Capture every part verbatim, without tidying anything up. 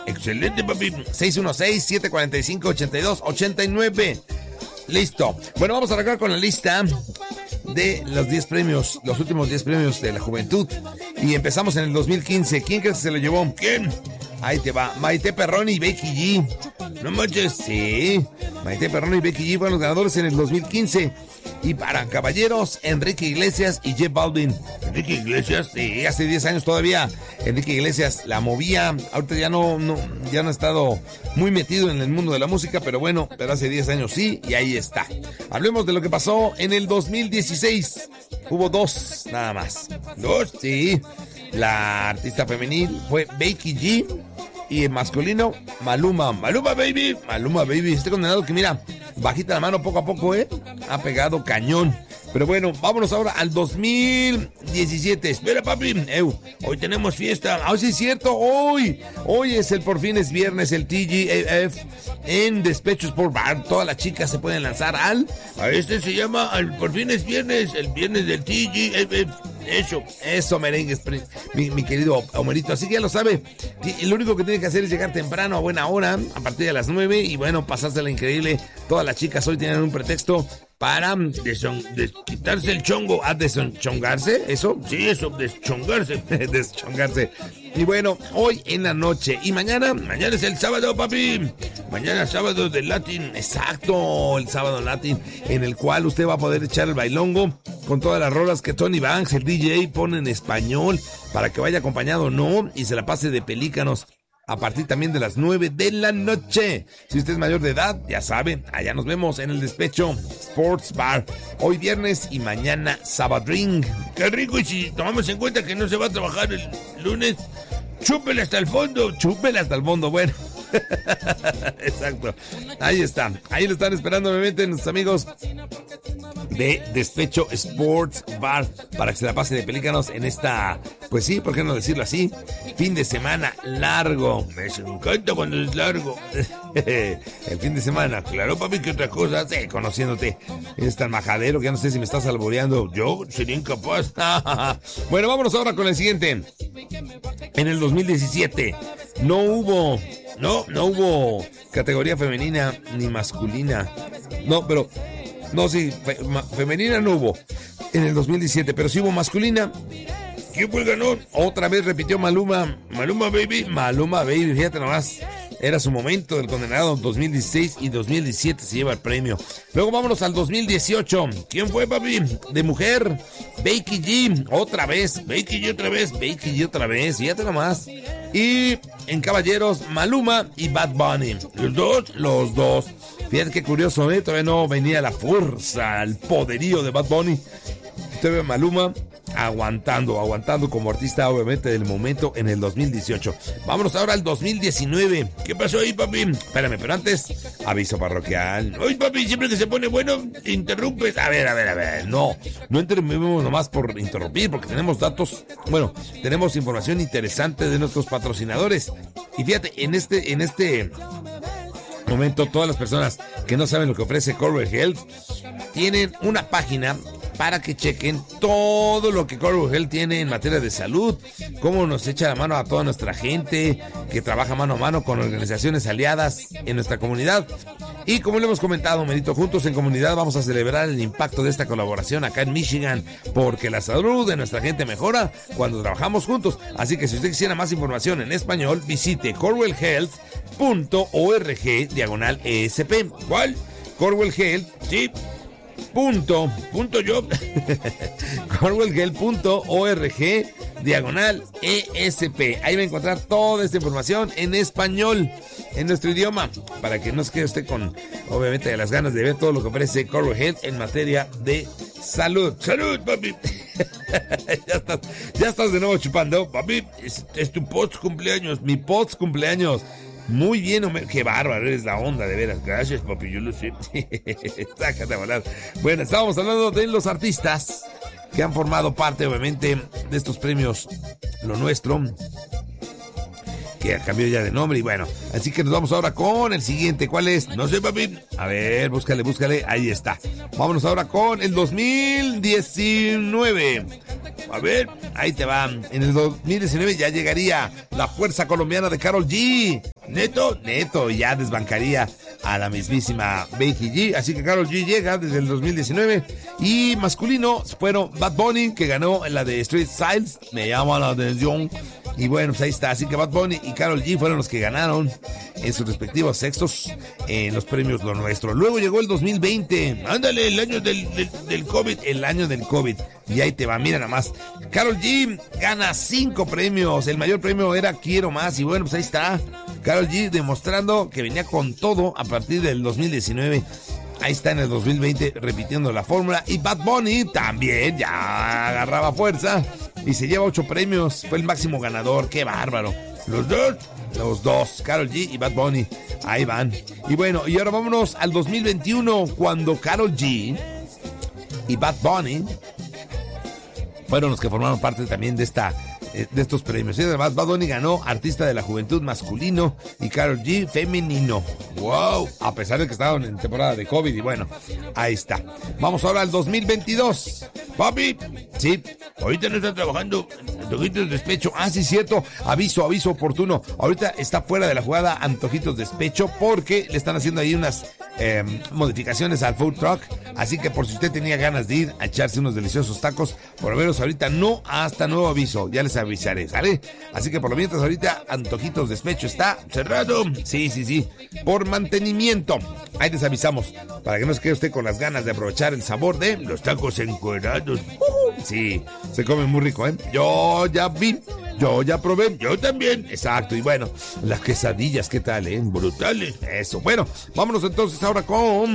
Excelente, papi. seis uno seis, siete cuatro cinco, ocho dos ocho nueve. Listo. Bueno, vamos a arrancar con la lista de los diez premios, los últimos diez premios de la juventud. Y empezamos en el dos mil quince. ¿Quién crees que se lo llevó? ¿Quién? Ahí te va. Maite Perroni y Becky G. No manches. Sí. Maite Perroni y Becky G fueron los ganadores en el dos mil quince. Y para caballeros, Enrique Iglesias y J Balvin. Enrique Iglesias, sí, hace diez años todavía Enrique Iglesias la movía. Ahorita ya no, no, ya no ha estado muy metido en el mundo de la música, pero bueno, pero hace diez años sí, y ahí está. Hablemos de lo que pasó en el dos mil dieciséis. Hubo dos, nada más. ¿Dos? Sí. La artista femenil fue Becky G. Y el masculino, Maluma. Maluma, baby. Maluma, baby. Este condenado que mira, bajita la mano poco a poco, ¿eh? Ha pegado cañón. Pero bueno, vámonos ahora al dos mil diecisiete. Espera, papi. Ew, hoy tenemos fiesta. Ah, sí es cierto. Hoy. Hoy es el por fin es viernes, el T G A F en Despecho Sport Bar. Todas las chicas se pueden lanzar al... A este se llama al por fin es viernes. El viernes del T G A F. Eso, eso, merengue, mi, mi querido Homerito. Así que ya lo sabe. Lo único que tiene que hacer es llegar temprano a buena hora, a partir de las nueve. Y bueno, pasársela increíble. Todas las chicas hoy tienen un pretexto para deson, des, quitarse el chongo. ¿A deschongarse? ¿Eso? Sí, eso, deschongarse. deschongarse. Y bueno, hoy en la noche. Y mañana, mañana es el sábado, papi. Mañana sábado del Latin. Exacto, el sábado Latin. En el cual usted va a poder echar el bailongo con todas las rolas que Tony Banks, el D J, pone en español. Para que vaya acompañado, ¿no? Y se la pase de pelícanos. A partir también de las nueve de la noche. Si usted es mayor de edad, ya sabe, allá nos vemos en el Despecho Sports Bar. Hoy viernes y mañana sabadring. Qué rico, y si tomamos en cuenta que no se va a trabajar el lunes, chúpele hasta el fondo. Chúpele hasta el fondo, bueno. Exacto. Ahí está. Ahí lo están esperando obviamente nuestros amigos de Despecho Sports Bar para que se la pase de pelícanos en esta, pues sí, ¿por qué no decirlo así? Fin de semana largo. Me encanta cuando es largo. El fin de semana, claro, papi, que otra cosa. Sí, conociéndote. Eres tan majadero que ya no sé si me estás alboreando. Yo sería incapaz. Bueno, vámonos ahora con el siguiente. En el dos mil diecisiete no hubo, no, no hubo categoría femenina ni masculina. No, pero, no, sí, fe, ma, femenina no hubo en el dos mil diecisiete, pero sí hubo masculina. ¿Quién fue el ganador? Otra vez repitió Maluma. Maluma, baby. Maluma, baby. Fíjate nomás. Era su momento del condenado dos mil dieciséis y dos mil diecisiete se lleva el premio. Luego vámonos al dos mil dieciocho. ¿Quién fue, papi? De mujer. Becky G. Otra vez. Becky G otra vez. Becky G otra vez. Fíjate nomás. Y en caballeros, Maluma y Bad Bunny. ¿Los dos? Los dos. Fíjate qué curioso, ¿eh? Todavía no venía la fuerza, el poderío de Bad Bunny. Todavía Maluma aguantando, aguantando como artista obviamente del momento en el dos mil dieciocho. Vámonos ahora al dos mil diecinueve. ¿Qué pasó ahí, papi? Espérame, pero antes, aviso parroquial. Oye, papi, siempre que se pone bueno, interrumpes. A ver, a ver, a ver, no, no interrumpimos nomás por interrumpir, porque tenemos datos, bueno, tenemos información interesante de nuestros patrocinadores. Y fíjate, en este, en este momento, todas las personas que no saben lo que ofrece Corewell Health, tienen una página para que chequen todo lo que Corewell Health tiene en materia de salud, cómo nos echa la mano a toda nuestra gente que trabaja mano a mano con organizaciones aliadas en nuestra comunidad. Y como le hemos comentado, Merito, juntos en comunidad vamos a celebrar el impacto de esta colaboración acá en Michigan, porque la salud de nuestra gente mejora cuando trabajamos juntos. Así que si usted quisiera más información en español, visite corewell health punto org diagonal E S P. ¿Cuál? Corewell Health, sí. Punto, punto yo, corewell health punto org diagonal E S P. Ahí va a encontrar toda esta información en español, en nuestro idioma, para que no se quede usted con, obviamente, de las ganas de ver todo lo que ofrece Corewell Health en materia de salud. ¡Salud, papi! ya estás, ya estás de nuevo chupando, papi. Es, es tu post cumpleaños, mi post cumpleaños. Muy bien, Homer. Qué bárbaro, eres la onda, de veras. Gracias, papi, yo lo sé. Sácate a volar. Bueno, estábamos hablando de los artistas que han formado parte, obviamente, de estos premios Lo Nuestro, que cambió ya de nombre. Y bueno, así que nos vamos ahora con el siguiente. ¿Cuál es? No sé, papi. A ver, búscale, búscale. Ahí está. Vámonos ahora con el dos mil diecinueve. A ver, ahí te va. En el dos mil diecinueve ya llegaría la fuerza colombiana de Karol G. Neto, neto, ya desbancaría a la mismísima Becky G. Así que Karol G llega desde el dos mil diecinueve. Y masculino fueron Bad Bunny, que ganó en la de Street Styles. Me llama la atención. Y bueno, pues ahí está. Así que Bad Bunny y Karol G fueron los que ganaron en sus respectivos sextos en los premios Lo Nuestro. Luego llegó el dos mil veinte. Ándale, el año del, del, del COVID. El año del COVID. Y ahí te va, mira nada más. Karol G gana cinco premios. El mayor premio era Quiero Más. Y bueno, pues ahí está. Karol G demostrando que venía con todo a partir del dos mil diecinueve. Ahí está en el dos mil veinte repitiendo la fórmula. Y Bad Bunny también ya agarraba fuerza y se lleva ocho premios. Fue el máximo ganador. ¡Qué bárbaro! Los dos, los dos, Karol G y Bad Bunny. Ahí van. Y bueno, y ahora vámonos al dos mil veintiuno, cuando Karol G y Bad Bunny fueron los que formaron parte también de esta de estos premios. Y además Bad Bunny ganó Artista de la Juventud masculino y Karol G femenino. ¡Wow! A pesar de que estaban en temporada de COVID. Y bueno, ahí está. Vamos ahora al dos mil veintidós. Papi, sí, ahorita no está trabajando Antojitos Despecho. Ah, sí, cierto. Aviso, aviso oportuno. Ahorita está fuera de la jugada Antojitos Despecho porque le están haciendo ahí unas eh, modificaciones al food truck. Así que por si usted tenía ganas de ir a echarse unos deliciosos tacos, por lo menos ahorita no, hasta nuevo aviso. Ya les avisaré, ¿sale? Así que por lo mientras ahorita Antojitos Despecho está cerrado. Sí, sí, sí. Por mantenimiento. Ahí les avisamos. Para que no se quede usted con las ganas de aprovechar el sabor de los tacos encuerados. Sí, se come muy rico, ¿eh? Yo ya vi, yo ya probé, yo también. Exacto, y bueno, las quesadillas, ¿qué tal, eh? Brutales, eso. Bueno, vámonos entonces ahora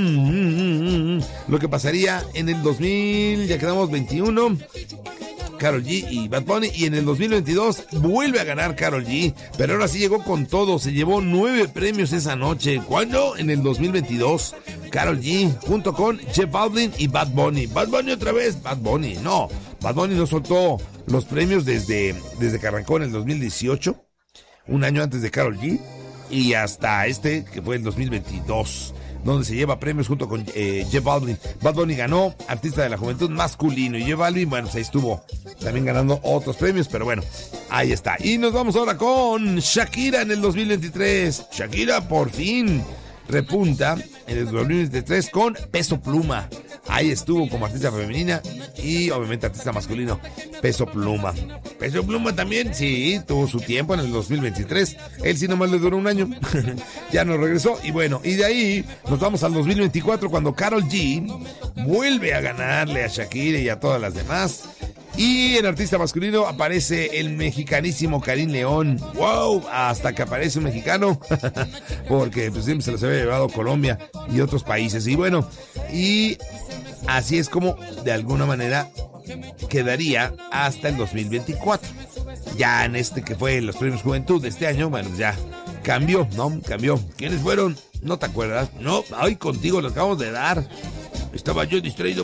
con lo que pasaría en el dos mil, ya quedamos veintiuno. Karol G y Bad Bunny, y en el dos mil veintidós vuelve a ganar Karol G, pero ahora sí llegó con todo, se llevó nueve premios esa noche. ¿Cuándo? En el dos mil veintidós, Karol G junto con J Balvin y Bad Bunny. Bad Bunny otra vez, Bad Bunny, no, Bad Bunny no soltó los premios desde, desde que arrancó en el dos mil dieciocho, un año antes de Karol G, y hasta este, que fue el dos mil veintidós. Donde se lleva premios junto con eh, J Balvin. Bad Bunny ganó Artista de la Juventud masculino y J Balvin, bueno, se estuvo también ganando otros premios, pero bueno, ahí está. Y nos vamos ahora con Shakira en el dos mil veintitrés. Shakira por fin repunta en el dos mil veintitrés con Peso Pluma. Ahí estuvo como artista femenina y obviamente artista masculino, Peso Pluma. Peso Pluma también, sí, tuvo su tiempo en el dos mil veintitrés. Él sí nomás le duró un año. Ya no regresó. Y bueno, y de ahí nos vamos al dos mil veinticuatro, cuando Karol G vuelve a ganarle a Shakira y a todas las demás. Y en artista masculino aparece el mexicanísimo Karim León. ¡Wow! Hasta que aparece un mexicano. Porque pues siempre se los había llevado Colombia y otros países. Y bueno, y así es como de alguna manera quedaría hasta el dos mil veinticuatro. Ya en este que fue los premios Juventud de este año, bueno, ya cambió, ¿no? Cambió. ¿Quiénes fueron? ¿No te acuerdas? No, ay, contigo lo acabamos de dar. Estaba yo distraído.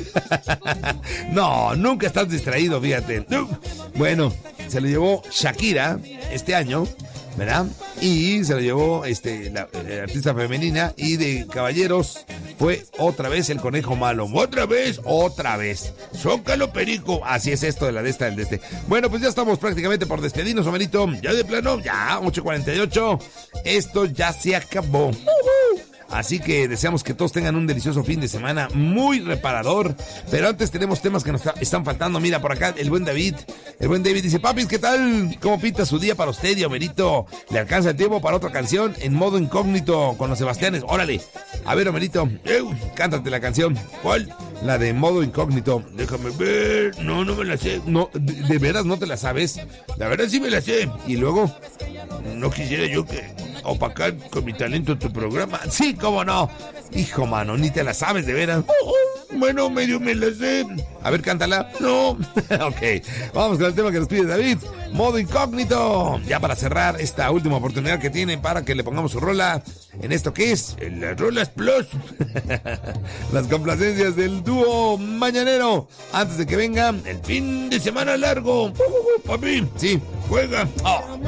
No, nunca estás distraído, fíjate. Bueno, se lo llevó Shakira este año, ¿verdad? Y se lo llevó este, la, la artista femenina. Y de caballeros fue otra vez el Conejo Malo. Otra vez, otra vez. Zócalo Perico. Así es esto de la de esta del de este. Bueno, pues ya estamos prácticamente por despedirnos, Omerito. Ya de plano, ya, ocho cuarenta y ocho. Esto ya se acabó. Así que deseamos que todos tengan un delicioso fin de semana muy reparador. Pero antes tenemos temas que nos están faltando. Mira, por acá el buen David. El buen David dice: papis, ¿qué tal? ¿Cómo pinta su día para usted y Homerito? ¿Le alcanza el tiempo para otra canción en modo incógnito con los Sebastianes? Órale. A ver, Homerito, eh, cántate la canción. ¿Cuál? La de modo incógnito. Déjame ver. No, no me la sé. No, de, de veras no te la sabes. La verdad sí me la sé. Y luego, no quisiera yo que opacar con mi talento tu programa. Sí, cómo no. Hijo, mano, ni te la sabes de veras. Oh, oh, bueno, medio me la sé. A ver, cántala. No. Ok, vamos con el tema que nos pide David. Modo incógnito. Ya para cerrar esta última oportunidad que tienen para que le pongamos su rola en esto que es las Rolas Plus. Las complacencias del dúo mañanero antes de que venga el fin de semana largo. Uh, uh, uh, papi, sí, juega. Oh.